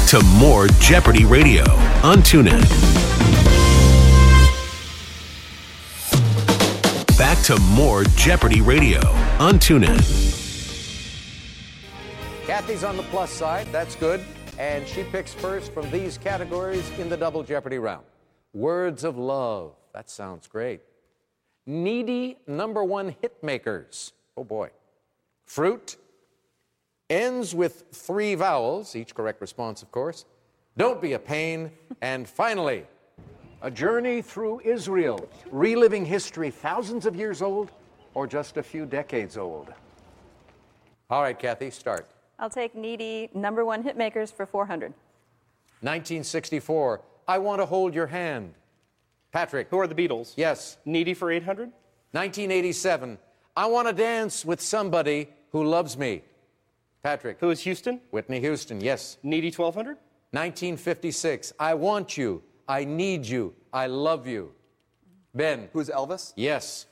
Back to more Jeopardy Radio on TuneIn. Back to more Jeopardy Radio on TuneIn. Kathy's on the plus side. That's good. And she picks first from these categories in the Double Jeopardy round. Words of love. That sounds great. Needy number one hit makers. Oh, boy. Fruit. Ends with 3 vowels, each correct response, of course. Don't be a pain. And finally, a journey through Israel, reliving history thousands of years old or just a few decades old. All right, Kathy, start. I'll take needy number one hit makers for 400. 1964, I Want to Hold Your Hand. Patrick. Who are the Beatles? Yes. Needy for 800. 1987, I Want to Dance with Somebody Who Loves Me. Patrick. Who is Houston? Whitney Houston, yes. Needy 1200. 1956, I Want You, I Need You, I Love You. Ben. Who's Elvis? Yes.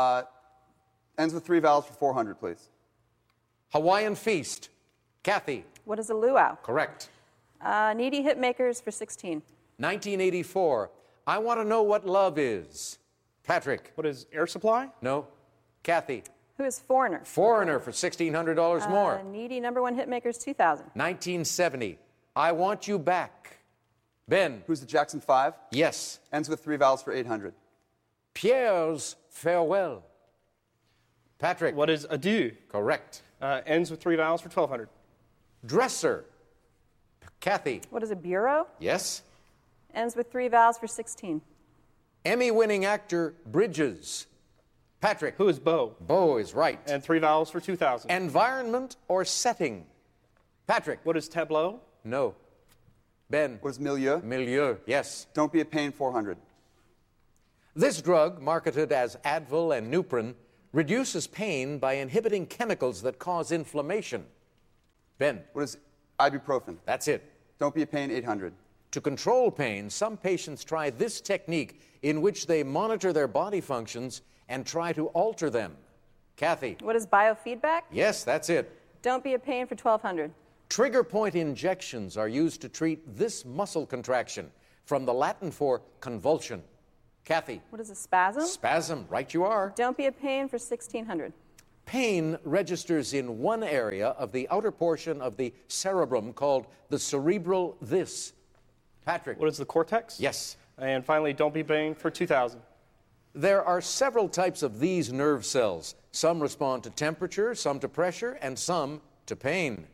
Ends with 3 vowels for 400, please. Hawaiian Feast. Kathy. What is a luau? Correct. Needy hit makers for 16. 1984, I Want to Know What Love Is. Patrick. What is Air Supply? No. Kathy. Who is Foreigner? Foreigner for $1,600 more. Needy number one hit makers 2000. 1970, I Want You Back. Ben. Who's the Jackson 5? Yes. Ends with 3 vowels for 800. Pierre's Farewell. Patrick. What is Adieu? Correct. Ends with 3 vowels for 1200. Dresser. Kathy. What is a bureau? Yes. Ends with 3 vowels for 16. Emmy-winning actor Bridges. Patrick. Who is Bo? Bo is right. And 3 vowels for 2000. Environment or setting. Patrick. What is tableau? No. Ben. What is milieu? Milieu, yes. Don't be a pain, 400. This drug, marketed as Advil and Nuprin, reduces pain by inhibiting chemicals that cause inflammation. Ben. What is ibuprofen? That's it. Don't be a pain, 800. To control pain, some patients try this technique in which they monitor their body functions and try to alter them. Kathy. What is biofeedback? Yes, that's it. Don't be a pain for 1200. Trigger point injections are used to treat this muscle contraction, from the Latin for convulsion. Kathy. What is a spasm? Spasm, right you are. Don't be a pain for 1600. Pain registers in one area of the outer portion of the cerebrum called the cerebral this. Patrick. What is the cortex? Yes. And finally, don't be pain for 2000. There are several types of these nerve cells. Some respond to temperature, some to pressure, and some to pain.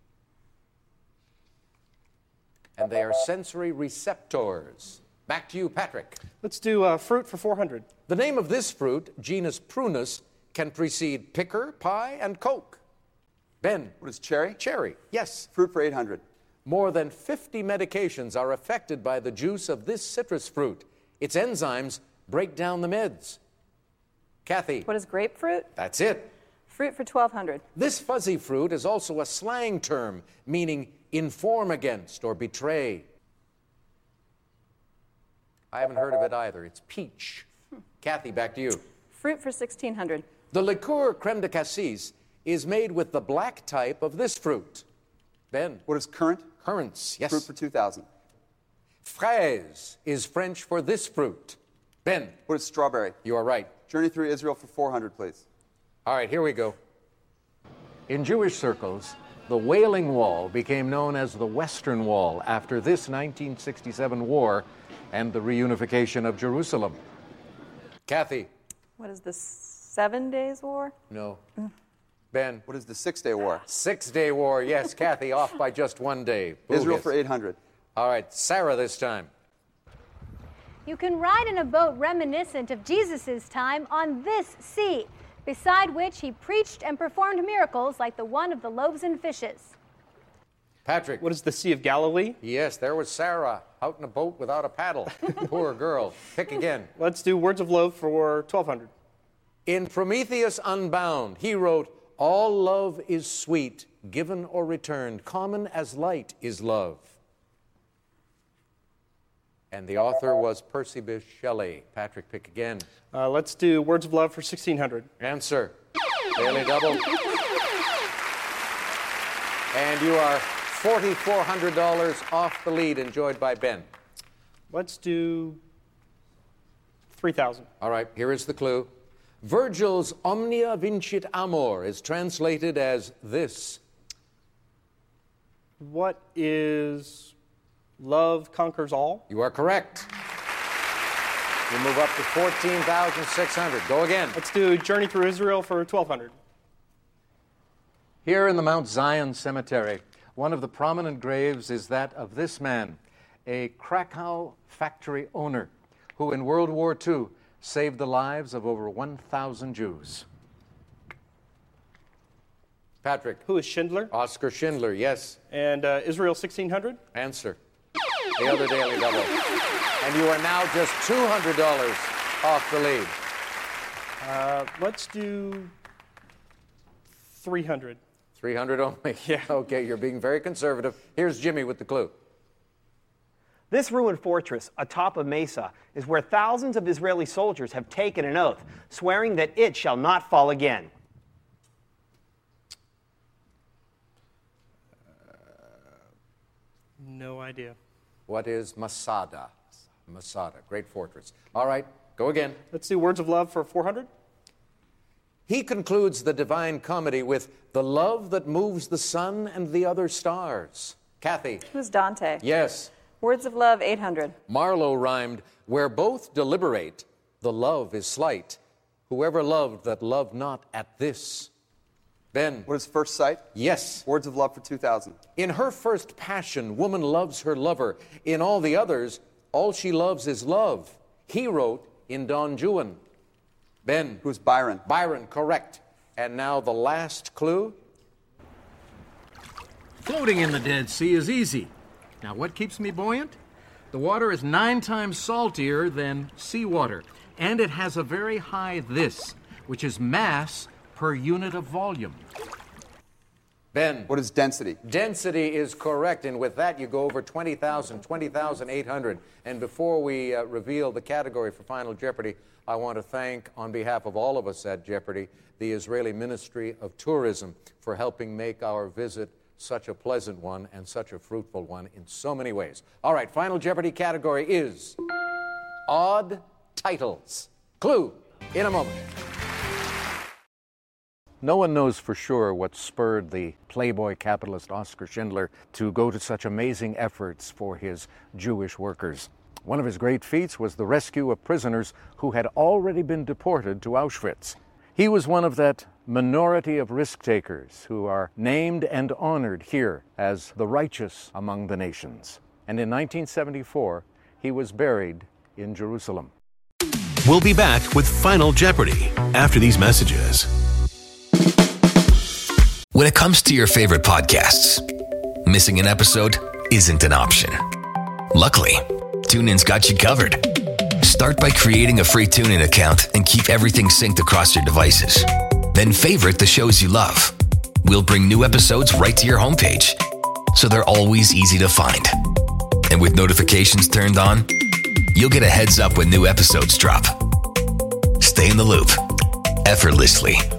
And they are sensory receptors. Back to you, Patrick. Let's do fruit for 400. The name of this fruit, genus Prunus, can precede picker, pie, and Coke. Ben. What is cherry? Cherry, yes. Fruit for 800. More than 50 medications are affected by the juice of this citrus fruit. Its enzymes break down the meds. Kathy. What is grapefruit? That's it. Fruit for 1200. This fuzzy fruit is also a slang term meaning inform against or betray. I haven't heard of it either. It's peach. Kathy, back to you. Fruit for 1600. The liqueur creme de cassis is made with the black type of this fruit. Ben. What is currant? Currants, yes. Fruit for 2000. Fraise is French for this fruit. Ben. What is strawberry? You are right. Journey through Israel for 400, please. All right, here we go. In Jewish circles, the Wailing Wall became known as the Western Wall after this 1967 war and the reunification of Jerusalem. Kathy. What is the 7 Days War? No. Ben. What is the 6-Day War? 6-Day War, yes. Kathy, off by just 1 day. Israel Bogus. for 800. All right, Sarah this time. You can ride in a boat reminiscent of Jesus' time on this sea, beside which he preached and performed miracles like the one of the loaves and fishes. Patrick. What is the Sea of Galilee? Yes, there was Sarah out in a boat without a paddle. Poor girl. Pick again. Let's do Words of Love for 1200. In Prometheus Unbound, he wrote, all love is sweet, given or returned. Common as light is love. And the author was Percy Bysshe Shelley. Patrick, pick again. Let's do Words of Love for 1600. Answer. Daily double. And you are $4,400 off the lead enjoyed by Ben. Let's do 3,000. All right, here is the clue. Virgil's Omnia Vincit Amor is translated as this. What is love conquers all? You are correct. You move up to 14,600. Go again. Let's do Journey Through Israel for 1,200. Here in the Mount Zion Cemetery, one of the prominent graves is that of this man, a Krakow factory owner who in World War II saved the lives of over 1,000 Jews. Patrick. Who is Schindler? Oscar Schindler, yes. And Israel 1,600? Answer. The other Daily Double. And you are now just $200 off the lead. Let's do 300. 300 only? Yeah. Okay, you're being very conservative. Here's Jimmy with the clue. This ruined fortress atop a mesa is where thousands of Israeli soldiers have taken an oath, swearing that it shall not fall again. No idea. What is Masada? Masada, great fortress. All right, go again. Let's do Words of Love for 400. He concludes the Divine Comedy with the love that moves the sun and the other stars. Kathy. Who's Dante? Yes. Words of Love, 800. Marlowe rhymed, where both deliberate, the love is slight. Whoever loved that loved not at this. Ben. What is First Sight? Yes. Words of Love for 2,000. In her first passion, woman loves her lover. In all the others, all she loves is love. He wrote in Don Juan. Ben. Who's Byron? Byron, correct. And now the last clue. Floating in the Dead Sea is easy. Now, what keeps me buoyant? The water is 9 times saltier than seawater, and it has a very high this, which is mass per unit of volume. Ben. What is density? Density is correct, and with that you go over 20,000, 20,800. And before we reveal the category for Final Jeopardy, I want to thank, on behalf of all of us at Jeopardy, the Israeli Ministry of Tourism for helping make our visit such a pleasant one and such a fruitful one in so many ways. All right, Final Jeopardy category is Odd Titles. Clue in a moment. No one knows for sure what spurred the playboy capitalist Oscar Schindler to go to such amazing efforts for his Jewish workers. One of his great feats was the rescue of prisoners who had already been deported to Auschwitz. He was one of that minority of risk-takers who are named and honored here as the righteous among the nations. And in 1974, he was buried in Jerusalem. We'll be back with Final Jeopardy after these messages. When it comes to your favorite podcasts, missing an episode isn't an option. Luckily, TuneIn's got you covered. Start by creating a free TuneIn account and keep everything synced across your devices. Then favorite the shows you love. We'll bring new episodes right to your homepage, so they're always easy to find. And with notifications turned on, you'll get a heads up when new episodes drop. Stay in the loop effortlessly